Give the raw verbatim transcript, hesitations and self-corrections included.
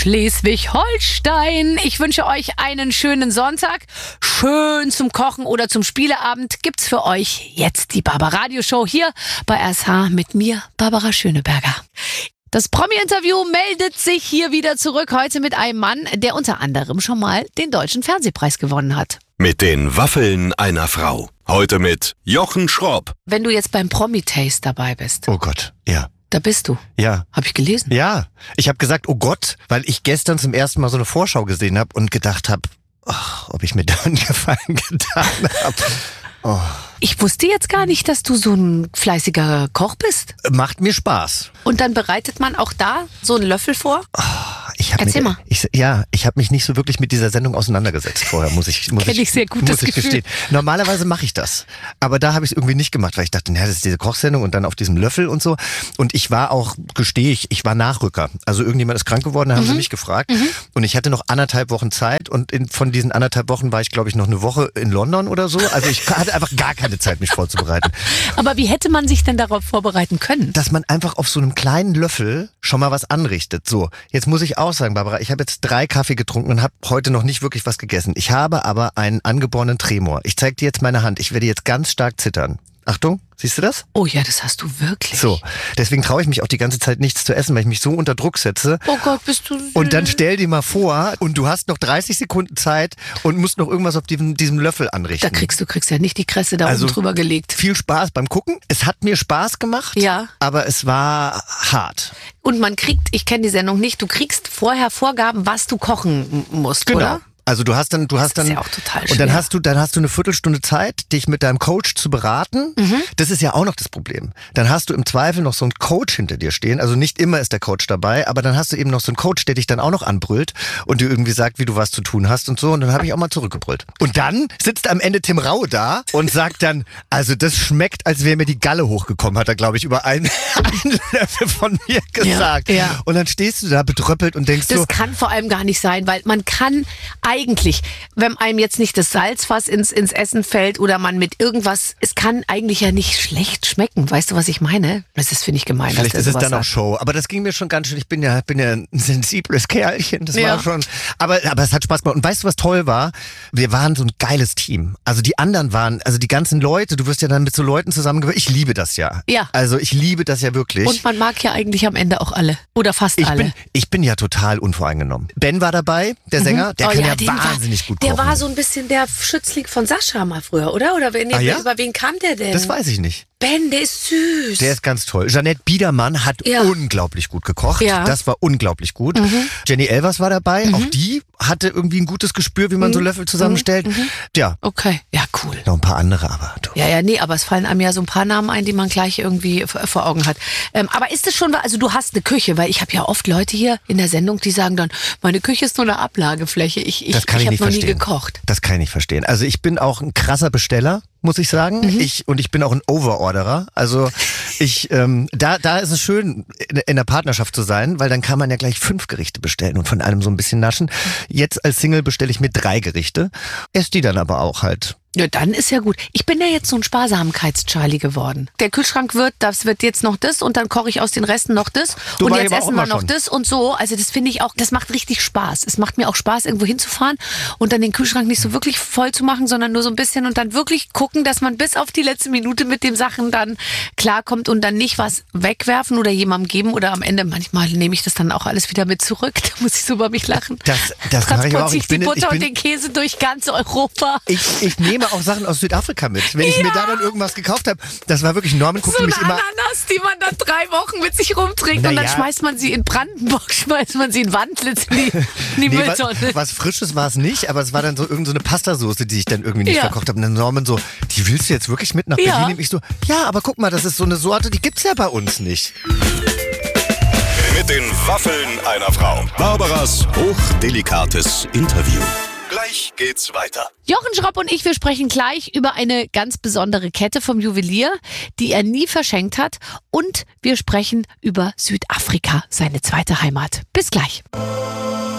Schleswig-Holstein. Ich wünsche euch einen schönen Sonntag. Schön zum Kochen oder zum Spieleabend gibt's für euch jetzt die Barbaradio-Show hier bei R S H mit mir, Barbara Schöneberger. Das Promi-Interview meldet sich hier wieder zurück, heute mit einem Mann, der unter anderem schon mal den Deutschen Fernsehpreis gewonnen hat. Mit den Waffeln einer Frau. Heute mit Jochen Schropp. Wenn du jetzt beim Promi-Taste dabei bist. Oh Gott, ja. Da bist du. Ja. Habe ich gelesen. Ja. Ich habe gesagt, oh Gott, weil ich gestern zum ersten Mal so eine Vorschau gesehen habe und gedacht habe, ob ich mir da einen Gefallen getan habe. Oh. Ich wusste jetzt gar nicht, dass du so ein fleißiger Koch bist. Macht mir Spaß. Und dann bereitet man auch da so einen Löffel vor? Oh, ich hab Erzähl mich, mal. Ich, ja, ich habe mich nicht so wirklich mit dieser Sendung auseinandergesetzt vorher, muss ich muss Kenn ich, ich sehr gut, muss das ich Gefühl. gestehen. Normalerweise mache ich das, aber da habe ich es irgendwie nicht gemacht, weil ich dachte, naja, das ist diese Kochsendung und dann auf diesem Löffel und so. Und ich war auch, gestehe ich, ich war Nachrücker. Also irgendjemand ist krank geworden, da haben Mhm. sie mich gefragt. Mhm. Und ich hatte noch anderthalb Wochen Zeit und in, von diesen anderthalb Wochen war ich, glaube ich, noch eine Woche in London oder so. Also ich hatte einfach gar keine Zeit, mich vorzubereiten. Aber wie hätte man sich denn darauf vorbereiten können? Dass man einfach auf so einem kleinen Löffel schon mal was anrichtet. So, jetzt muss ich auch sagen, Barbara, ich habe jetzt drei Kaffee getrunken und habe heute noch nicht wirklich was gegessen. Ich habe aber einen angeborenen Tremor. Ich zeige dir jetzt meine Hand. Ich werde jetzt ganz stark zittern. Achtung, siehst du das? Oh ja, das hast du wirklich. So, deswegen traue ich mich auch die ganze Zeit nichts zu essen, weil ich mich so unter Druck setze. Oh Gott, bist du süß. Und dann stell dir mal vor, und du hast noch dreißig Sekunden Zeit und musst noch irgendwas auf diesem, diesem Löffel anrichten. Da kriegst du kriegst ja nicht die Kresse da Also, oben drüber gelegt. Viel Spaß beim Gucken. Es hat mir Spaß gemacht, Ja. aber es war hart. Und man kriegt, ich kenne die Sendung nicht, du kriegst vorher Vorgaben, was du kochen m- musst, Genau. oder? Also du hast dann, du hast Das ist dann, ja auch total und dann schwer. hast du, dann hast du eine Viertelstunde Zeit, dich mit deinem Coach zu beraten. Mhm. Das ist ja auch noch das Problem. Dann hast du im Zweifel noch so einen Coach hinter dir stehen. Also nicht immer ist der Coach dabei, aber dann hast du eben noch so einen Coach, der dich dann auch noch anbrüllt und dir irgendwie sagt, wie du was zu tun hast und so. Und dann habe ich auch mal zurückgebrüllt. Und dann sitzt am Ende Tim Raue da und sagt dann, also das schmeckt, als wäre mir die Galle hochgekommen, hat er, glaube ich, über einen, einen Löffel von mir gesagt. Ja, ja. Und dann stehst du da betröppelt und denkst Das so, kann vor allem gar nicht sein, weil man kann eigentlich, wenn einem jetzt nicht das Salzfass ins, ins Essen fällt oder man mit irgendwas, es kann eigentlich ja nicht schlecht schmecken. Weißt du, was ich meine? Das ist, finde ich, gemein. Vielleicht dass ist der es sowas dann auch sagt. Show. Aber das ging mir schon ganz schön. Ich bin ja, bin ja ein sensibles Kerlchen. Das Ja. war schon. Aber, aber es hat Spaß gemacht. Und weißt du, was toll war? Wir waren so ein geiles Team. Also die anderen waren, also die ganzen Leute, du wirst ja dann mit so Leuten zusammengehört. Ich liebe das ja. Ja. Also ich liebe das ja wirklich. Und man mag ja eigentlich am Ende auch alle. Oder fast ich alle. bin, ich bin ja total unvoreingenommen. Ben war dabei, der Sänger. Der Oh kann ja, den wahnsinnig war, gut Der kochen. war so ein bisschen der Schützling von Sascha mal früher, oder? Oder wen, Ah, ja? über wen kam der denn? Das weiß ich nicht. Ben, der ist süß. Der ist ganz toll. Jeanette Biedermann hat Ja. unglaublich gut gekocht. Ja. Das war unglaublich gut. Jenny Elvers war dabei. Auch die hatte irgendwie ein gutes Gespür, wie man so Löffel zusammenstellt. Ja, Okay, ja, cool. noch ein paar andere, aber du. Ja, ja, nee, aber es fallen einem ja so ein paar Namen ein, die man gleich irgendwie v- vor Augen hat. Ähm, aber ist es schon, also du hast eine Küche, weil ich habe ja oft Leute hier in der Sendung, die sagen dann, meine Küche ist nur eine Ablagefläche. Ich, ich, Das kann ich ich habe nicht noch verstehen. nie gekocht. Das kann ich nicht verstehen. Also ich bin auch ein krasser Besteller, muss ich sagen. Mhm. Ich und ich bin auch ein Overorderer. Also ich, ähm, da, da ist es schön, in, in der Partnerschaft zu sein, weil dann kann man ja gleich fünf Gerichte bestellen und von allem so ein bisschen naschen. Jetzt als Single bestelle ich mir drei Gerichte, esse die dann aber auch halt. Ja, dann ist ja gut. Ich bin ja jetzt so ein Sparsamkeits-Charlie geworden. Der Kühlschrank wird, das wird jetzt noch das und dann koche ich aus den Resten noch das Du und war jetzt aber auch essen wir immer noch schon. das und so. Also das finde ich auch, das macht richtig Spaß. Es macht mir auch Spaß, irgendwo hinzufahren und dann den Kühlschrank nicht so wirklich voll zu machen, sondern nur so ein bisschen und dann wirklich gucken, dass man bis auf die letzte Minute mit den Sachen dann klarkommt und dann nicht was wegwerfen oder jemandem geben oder am Ende, manchmal nehme ich das dann auch alles wieder mit zurück. Da muss ich so über mich lachen. Das, das mache ich auch. Transportiere Ich ich die bin, Butter ich und bin, den Käse durch ganz Europa. Ich, ich nehme auch Sachen aus Südafrika mit. Wenn ich Ja. mir da dann irgendwas gekauft habe, das war wirklich, Norman guckte So eine mich immer... Ananas, die man dann drei Wochen mit sich rumträgt Na und dann ja. schmeißt man sie in Brandenburg, schmeißt man sie in Wandlitz in die, in die Nee, Mülltonne. was, was Frisches war es nicht, aber es war dann so irgendeine so eine Pastasoße, die ich dann irgendwie nicht Ja. verkocht habe. Und dann Norman so, die willst du jetzt wirklich mit nach Berlin Ja. nehmen? Ich so, ja, aber guck mal, das ist so eine Sorte, die gibt's ja bei uns nicht. Mit den Waffeln einer Frau. Barbaras hochdelikates Interview. Gleich geht's weiter. Jochen Schropp und ich, wir sprechen gleich über eine ganz besondere Kette vom Juwelier, die er nie verschenkt hat. Und wir sprechen über Südafrika, seine zweite Heimat. Bis gleich.